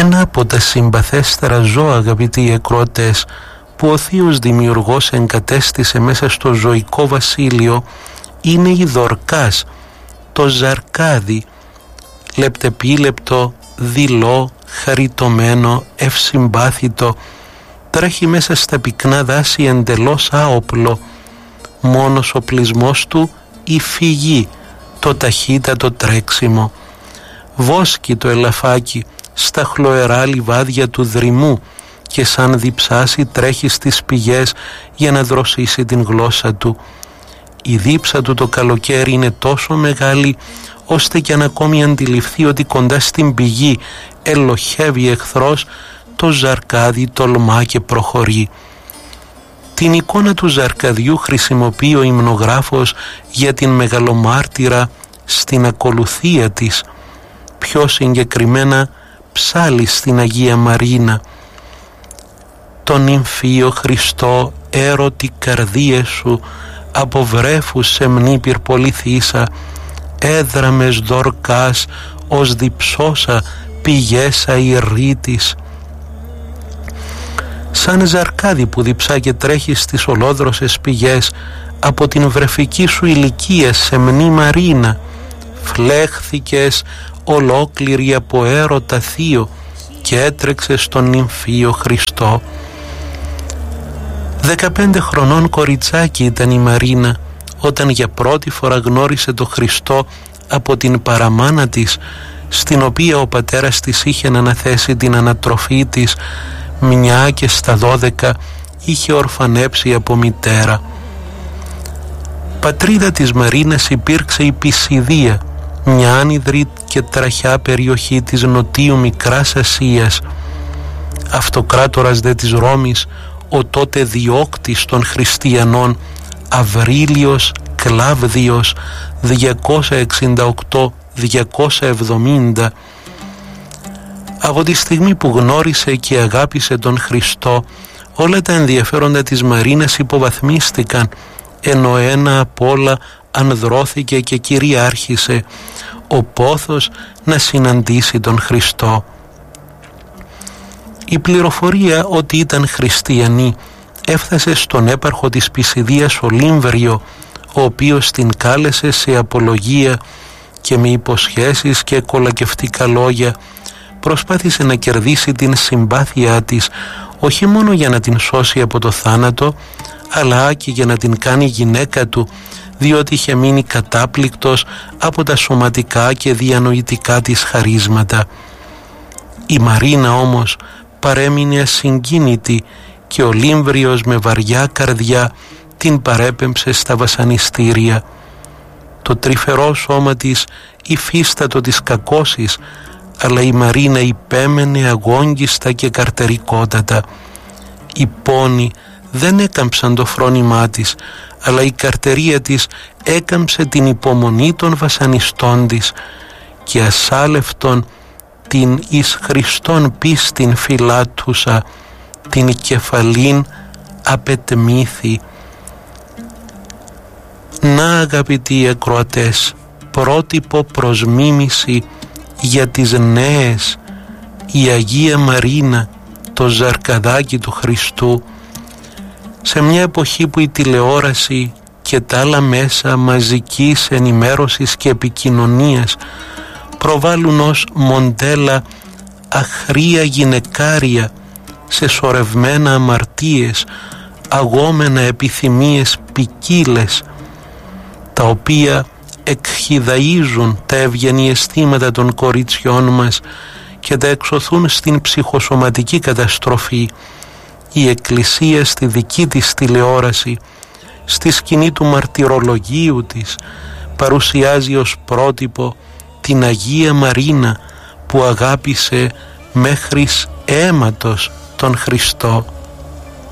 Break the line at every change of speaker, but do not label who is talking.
Ένα από τα συμπαθέστερα ζώα, αγαπητοί ακροατές, που ο Θείος Δημιουργός εγκατέστησε μέσα στο ζωικό βασίλειο είναι η Δορκάς, το ζαρκάδι, λεπτεπίλεπτο, δειλό, χαριτωμένο, ευσυμπάθητο, τρέχει μέσα στα πυκνά δάση εντελώς άοπλο, μόνος ο οπλισμός του η φυγή, το ταχύτατο τρέξιμο. Βόσκει το ελαφάκι στα χλωερά λιβάδια του δρυμού και σαν διψάσει τρέχει στις πηγές για να δροσίσει την γλώσσα του. Η δίψα του το καλοκαίρι είναι τόσο μεγάλη ώστε κι αν ακόμη αντιληφθεί ότι κοντά στην πηγή ελοχεύει εχθρός, το ζαρκάδι τολμά και προχωρεί. Την εικόνα του ζαρκαδιού χρησιμοποιεί ο υμνογράφος για την μεγαλομάρτυρα στην ακολουθία της, πιο συγκεκριμένα ψάλλει στην Αγία Μαρίνα. «Τον νυμφίο Χριστό έρωτη καρδίες σου, από βρέφους σεμνή πυρπολιθήσα, έδραμες Δορκάς ως διψώσα πηγέσα ηρρήτης». Σαν ζαρκάδι που διψά και τρέχει στις ολόδροσες πηγές, από την βρεφική σου ηλικία σεμνή Μαρίνα, φλέχθηκες ολόκληρη από έρωτα θείο και έτρεξε στον νυμφίο Χριστό. 15 χρονών κοριτσάκι ήταν η Μαρίνα όταν για πρώτη φορά γνώρισε το Χριστό από την παραμάνα της, στην οποία ο πατέρας της είχε αναθέσει την ανατροφή της, μια και στα 12 είχε ορφανέψει από μητέρα. Πατρίδα της Μαρίνας υπήρξε η Πισιδία, μια άνυδρη και τραχιά περιοχή της νοτίου Μικράς Ασίας. Αυτοκράτορας δε της Ρώμης, ο τότε διώκτης των χριστιανών, Αβρίλιος Κλάβδιος 268-270, από τη στιγμή που γνώρισε και αγάπησε τον Χριστό, όλα τα ενδιαφέροντα της Μαρίνας υποβαθμίστηκαν, ενώ ένα απ' όλα ανδρώθηκε και κυριάρχησε ο πόθος να συναντήσει τον Χριστό. Η πληροφορία ότι ήταν χριστιανή έφτασε στον έπαρχο της Πισιδίας Ολύμβριο, ο οποίος την κάλεσε σε απολογία και με υποσχέσεις και κολακευτικά λόγια προσπάθησε να κερδίσει την συμπάθειά της, όχι μόνο για να την σώσει από το θάνατο, αλλά και για να την κάνει γυναίκα του, διότι είχε μείνει κατάπληκτος από τα σωματικά και διανοητικά της χαρίσματα. Η Μαρίνα όμως παρέμεινε ασυγκίνητη και ο Λύμβριος με βαριά καρδιά την παρέπεμψε στα βασανιστήρια. Το τρυφερό σώμα της υφίστατο της κακώσης, αλλά η Μαρίνα υπέμενε αγόγγιστα και καρτερικότατα. Οι πόνοι δεν έκαμψαν το φρόνημά της, αλλά η καρτερία της έκαμψε την υπομονή των βασανιστών της και ασάλευτον την εις Χριστόν πίστην φυλάτουσα, την κεφαλήν απετμήθη. Να, αγαπητοί ακροατές, πρότυπο προς μίμηση για τις νέες, η Αγία Μαρίνα, το ζαρκαδάκι του Χριστού, σε μια εποχή που η τηλεόραση και τα άλλα μέσα μαζικής ενημέρωσης και επικοινωνίας προβάλλουν ως μοντέλα αχρία γυναικάρια σε σωρευμένα αμαρτίες, αγόμενα επιθυμίες ποικίλες, τα οποία εκχυδαΐζουν τα ευγενή αισθήματα των κοριτσιών μας και τα εξωθούν στην ψυχοσωματική καταστροφή. Η Εκκλησία στη δική της τηλεόραση, στη σκηνή του μαρτυρολογίου της, παρουσιάζει ως πρότυπο την Αγία Μαρίνα που αγάπησε μέχρις αίματος τον Χριστό.